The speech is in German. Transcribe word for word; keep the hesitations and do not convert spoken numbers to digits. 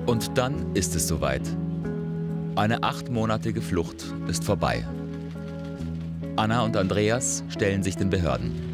Und dann ist es soweit. Eine achtmonatige Flucht ist vorbei. Anna und Andreas stellen sich den Behörden.